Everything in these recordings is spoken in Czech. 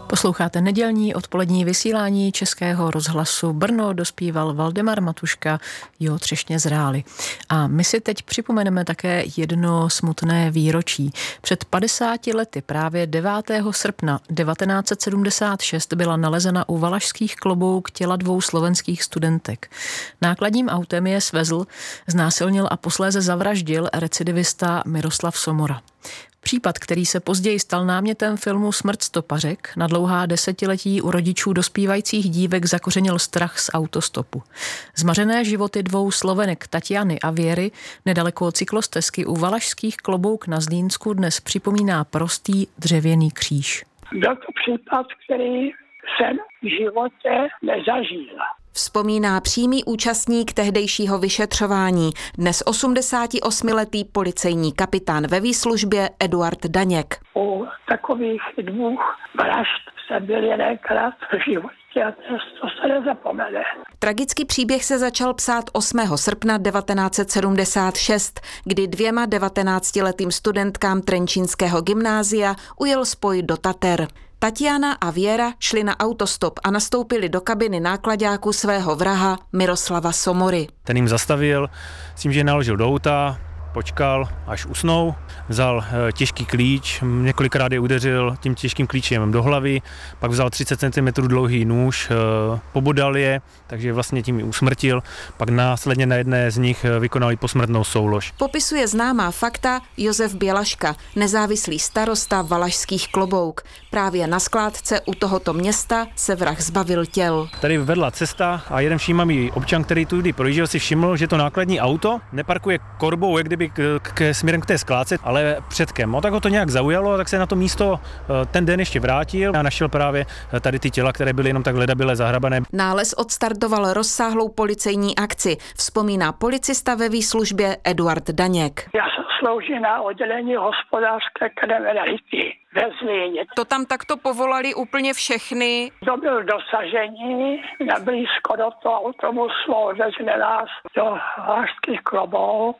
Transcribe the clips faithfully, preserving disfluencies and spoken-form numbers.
Posloucháte nedělní odpolední vysílání Českého rozhlasu Brno, dospíval Valdemar Matuška, Jo třešně zráli. A my si teď připomeneme také jedno smutné výročí. Před padesáti lety, právě devátého srpna devatenáct set sedmdesát šest, byla nalezena u Valašských Klobouk těla dvou slovenských studentek. Nákladním autem je svezl, znásilnil a posléze zavraždil recidivista Miroslav Somora. Případ, který se později stal námětem filmu Smrt stopařek, na dlouhá desetiletí u rodičů dospívajících dívek zakořenil strach z autostopu. Zmařené životy dvou Slovenek Tatiany a Věry nedaleko od cyklostezky u Valašských Klobouk na Zlínsku dnes připomíná prostý dřevěný kříž. Byl to případ, který jsem v životě nezažil. Vzpomíná přímý účastník tehdejšího vyšetřování, dnes osmdesátiosmiletý policejní kapitán ve výslužbě Eduard Daněk. U takových dvou vražd jsem byl jedenkrát v životě a to se nezapomene. Tragický příběh se začal psát osmého srpna devatenáct set sedmdesát šest, kdy dvěma devatenáctiletým studentkám trenčínského gymnázia ujel spoj do Tater. Tatiana a Věra šli na autostop a nastoupili do kabiny náklaďáku svého vraha Miroslava Somory. Ten jim zastavil, s tím, že je naložil do auta, počkal, až usnou, vzal těžký klíč, několikrát je udeřil tím těžkým klíčem do hlavy, pak vzal třicet centimetrů dlouhý nůž, pobodal je, takže vlastně tím ji usmrtil, pak následně na jedné z nich vykonali posmrtnou soulož. Popisuje známá fakta Josef Bělaška, nezávislý starosta Valašských Klobouk. Právě na skládce u tohoto města se vrah zbavil těl. Tady vedla cesta a jeden všímavý občan, který tudy projížděl, si všiml, že to nákladní auto neparkuje korbou, jak kdyby k, k, směrem k té skládce, ale předkem. No, tak ho to nějak zaujalo, tak se na to místo ten den ještě vrátil a našel právě tady ty těla, které byly jenom tak ledabyle zahrabané. Nález odstartoval rozsáhlou policejní akci, vzpomíná policista ve výslužbě Eduard Daněk. Já jsem sloužil na oddělení hospodářské kriminality ve Zlíně. To tam takto povolali úplně všechny? To byl dosažení, blízko do toho autobusu, odvezli nás do Valašských Klobouk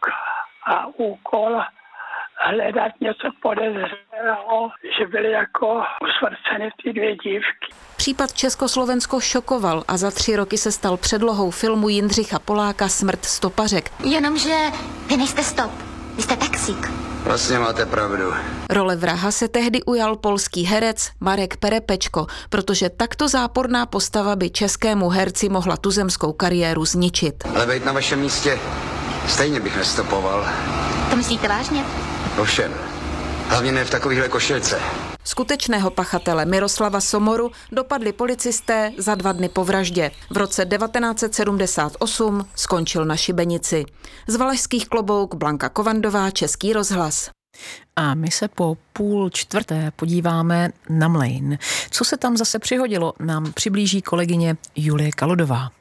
a úkol hledat něco podezřelého, že byly jako usmrceny ty dvě dívky. Případ Československo šokoval a za tři roky se stal předlohou filmu Jindřicha Poláka Smrt stopařek. Jenomže vy nejste stop, vy jste taxík. Vlastně máte pravdu. Role vraha se tehdy ujal polský herec Marek Perepečko, protože takto záporná postava by českému herci mohla tuzemskou kariéru zničit. Ale být na vašem místě stejně bych nestopoval. To myslíte vážně? Ovšem, hlavně ne v takovýchhle košilce. Skutečného pachatele Miroslava Somoru dopadli policisté za dva dny po vraždě. V roce devatenáct set sedmdesát osm skončil na šibenici. Z Valašských Klobouk Blanka Kovandová, Český rozhlas. A my se po půl čtvrté podíváme na Mlejn. Co se tam zase přihodilo, nám přiblíží kolegyně Julie Kalodová.